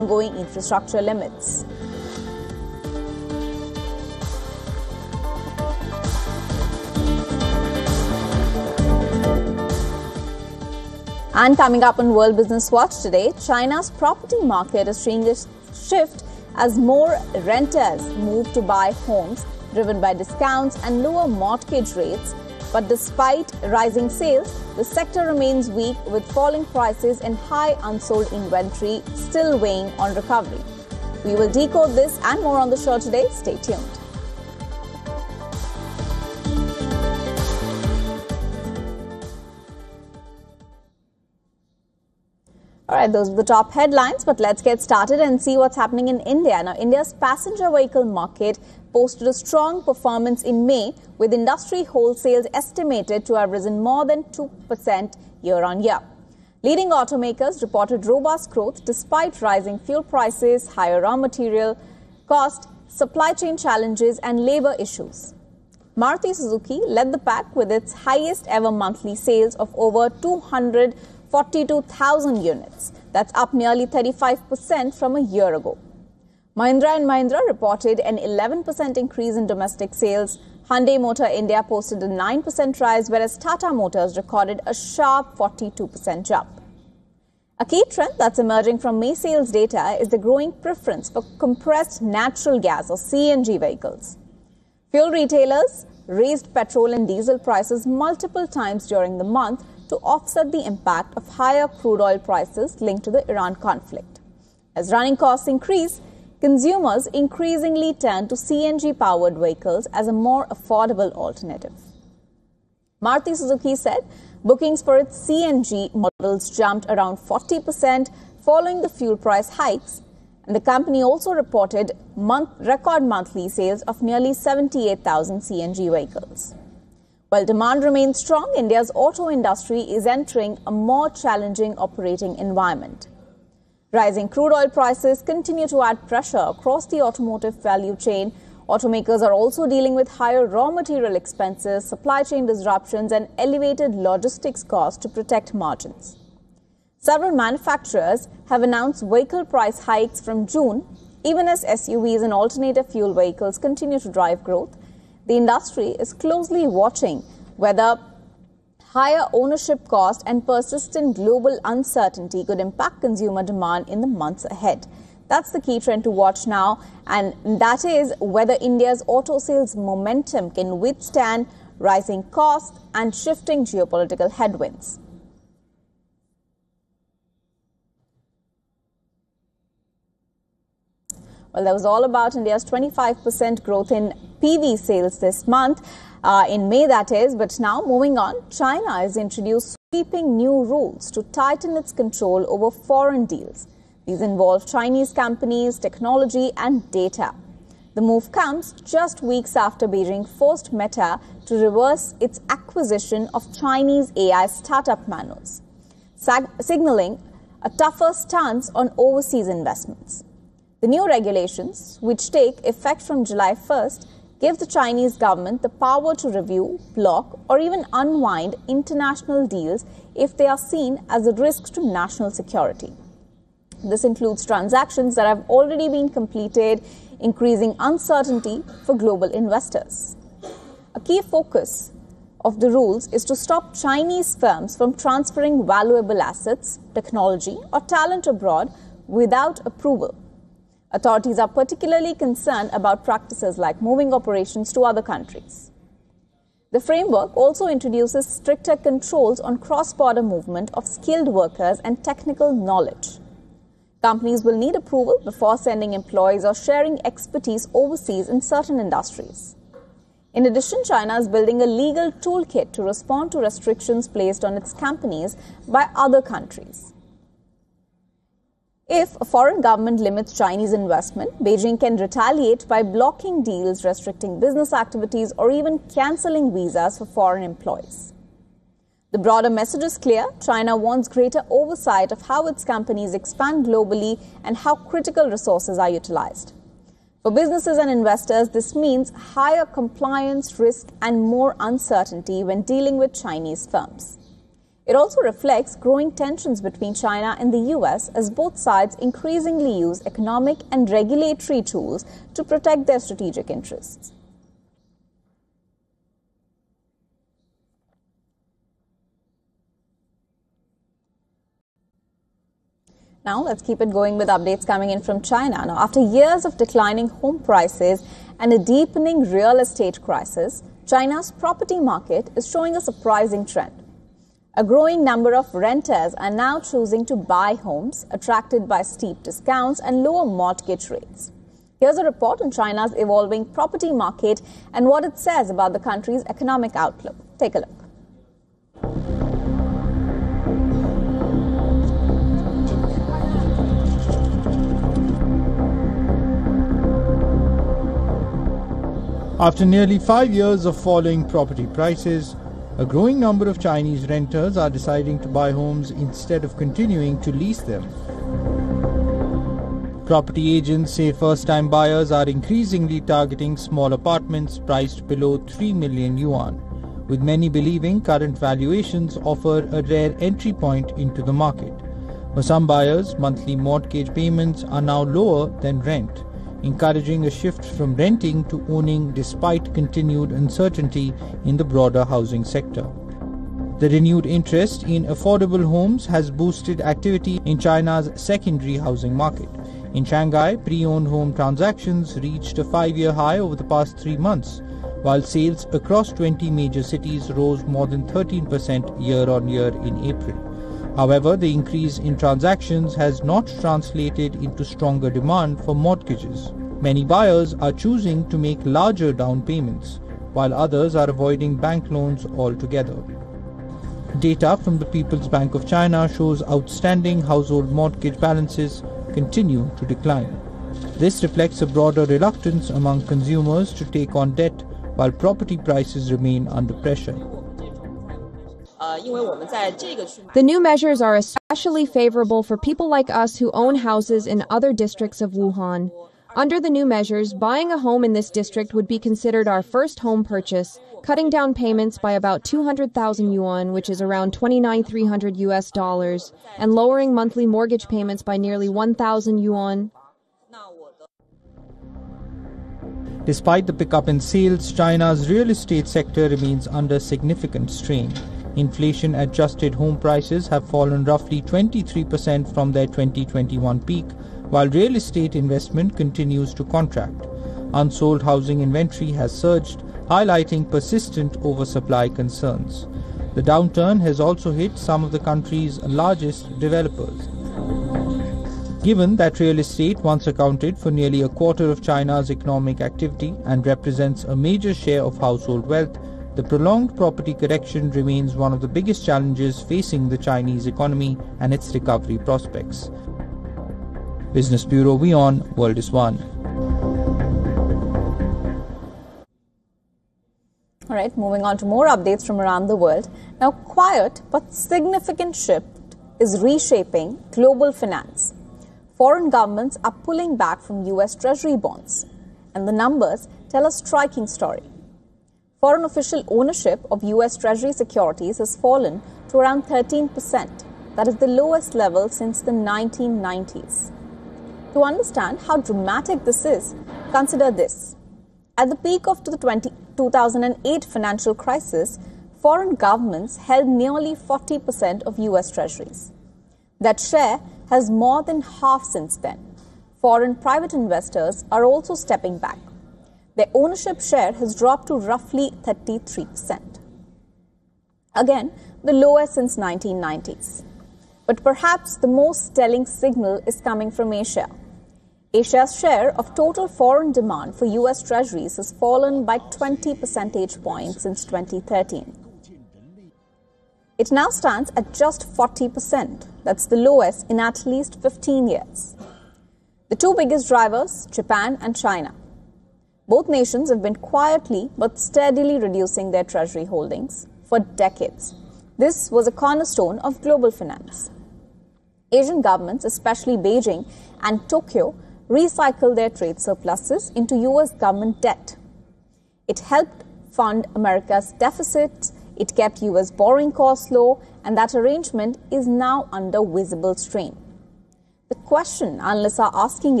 ongoing infrastructure limits. And coming up on World Business Watch today, China's property market is seeing a shift as more renters move to buy homes driven by discounts and lower mortgage rates. But despite rising sales, the sector remains weak with falling prices and high unsold inventory still weighing on recovery. We will decode this and more on the show today. Stay tuned. All right, those are the top headlines, but let's get started and see what's happening in India. Now, India's passenger vehicle market posted a strong performance in May, with industry wholesales estimated to have risen more than 2% year-on-year. Leading automakers reported robust growth despite rising fuel prices, higher raw material cost, supply chain challenges and labor issues. Maruti Suzuki led the pack with its highest ever monthly sales of over 242,000 units. That's up nearly 35% from a year ago. Mahindra & Mahindra reported an 11% increase in domestic sales. Hyundai Motor India posted a 9% rise, whereas Tata Motors recorded a sharp 42% jump. A key trend that's emerging from May sales data is the growing preference for compressed natural gas or CNG vehicles. Fuel retailers raised petrol and diesel prices multiple times during the month to offset the impact of higher crude oil prices linked to the Iran conflict. As running costs increase, consumers increasingly turn to CNG-powered vehicles as a more affordable alternative. Maruti Suzuki said bookings for its CNG models jumped around 40% following the fuel price hikes, and the company also reported record monthly sales of nearly 78,000 CNG vehicles. While demand remains strong, India's auto industry is entering a more challenging operating environment. Rising crude oil prices continue to add pressure across the automotive value chain. Automakers are also dealing with higher raw material expenses, supply chain disruptions, and elevated logistics costs to protect margins. Several manufacturers have announced vehicle price hikes from June, even as SUVs and alternative fuel vehicles continue to drive growth. The industry is closely watching whether higher ownership cost and persistent global uncertainty could impact consumer demand in the months ahead. That's the key trend to watch now, and that is whether India's auto sales momentum can withstand rising costs and shifting geopolitical headwinds. Well, that was all about India's 25% growth in PV sales this month, in May that is. But now moving on, China has introduced sweeping new rules to tighten its control over foreign deals. These involve Chinese companies, technology and data. The move comes just weeks after Beijing forced Meta to reverse its acquisition of Chinese AI startup Manus, signaling a tougher stance on overseas investments. The new regulations, which take effect from July 1st, give the Chinese government the power to review, block, or even unwind international deals if they are seen as a risk to national security. This includes transactions that have already been completed, increasing uncertainty for global investors. A key focus of the rules is to stop Chinese firms from transferring valuable assets, technology, or talent abroad without approval. Authorities are particularly concerned about practices like moving operations to other countries. The framework also introduces stricter controls on cross-border movement of skilled workers and technical knowledge. Companies will need approval before sending employees or sharing expertise overseas in certain industries. In addition, China is building a legal toolkit to respond to restrictions placed on its companies by other countries. If a foreign government limits Chinese investment, Beijing can retaliate by blocking deals, restricting business activities, or even cancelling visas for foreign employees. The broader message is clear. China wants greater oversight of how its companies expand globally and how critical resources are utilized. For businesses and investors, this means higher compliance risk and more uncertainty when dealing with Chinese firms. It also reflects growing tensions between China and the US as both sides increasingly use economic and regulatory tools to protect their strategic interests. Now, let's keep it going with updates coming in from China. Now, after years of declining home prices and a deepening real estate crisis, China's property market is showing a surprising trend. A growing number of renters are now choosing to buy homes, attracted by steep discounts and lower mortgage rates. Here's a report on China's evolving property market and what it says about the country's economic outlook. Take a look. After nearly 5 years of falling property prices, a growing number of Chinese renters are deciding to buy homes instead of continuing to lease them. Property agents say first-time buyers are increasingly targeting small apartments priced below 3 million yuan, with many believing current valuations offer a rare entry point into the market. For some buyers, monthly mortgage payments are now lower than rent, encouraging a shift from renting to owning despite continued uncertainty in the broader housing sector. The renewed interest in affordable homes has boosted activity in China's secondary housing market. In Shanghai, pre-owned home transactions reached a 5-year high over the past 3 months, while sales across 20 major cities rose more than 13% year-on-year in April. However, the increase in transactions has not translated into stronger demand for mortgages. Many buyers are choosing to make larger down payments, while others are avoiding bank loans altogether. Data from the People's Bank of China shows outstanding household mortgage balances continue to decline. This reflects a broader reluctance among consumers to take on debt while property prices remain under pressure. The new measures are especially favorable for people like us who own houses in other districts of Wuhan. Under the new measures, buying a home in this district would be considered our first home purchase, cutting down payments by about 200,000 yuan, which is around $29,300 US, and lowering monthly mortgage payments by nearly 1,000 yuan. Despite the pickup in sales, China's real estate sector remains under significant strain. Inflation-adjusted home prices have fallen roughly 23% from their 2021 peak, while real estate investment continues to contract. Unsold housing inventory has surged, highlighting persistent oversupply concerns. The downturn has also hit some of the country's largest developers. Given that real estate once accounted for nearly a quarter of China's economic activity and represents a major share of household wealth, the prolonged property correction remains one of the biggest challenges facing the Chinese economy and its recovery prospects. Business Bureau WION, World is One. All right, moving on to more updates from around the world. Now, quiet but significant shift is reshaping global finance. Foreign governments are pulling back from US Treasury bonds, and the numbers tell a striking story. Foreign official ownership of US Treasury securities has fallen to around 13%. That is the lowest level since the 1990s. To understand how dramatic this is, consider this. At the peak of the 2008 financial crisis, foreign governments held nearly 40% of US Treasuries. That share has more than halved since then. Foreign private investors are also stepping back. Their ownership share has dropped to roughly 33%. Again, the lowest since 1990s. But perhaps the most telling signal is coming from Asia. Asia's share of total foreign demand for US Treasuries has fallen by 20 percentage points since 2013. It now stands at just 40%. That's the lowest in at least 15 years. The two biggest drivers, Japan and China. Both nations have been quietly but steadily reducing their treasury holdings for decades. This was a cornerstone of global finance. Asian governments, especially Beijing and Tokyo, recycled their trade surpluses into US government debt. It helped fund America's deficits It kept US borrowing costs low, and that arrangement is now under visible strain. The question analysts are asking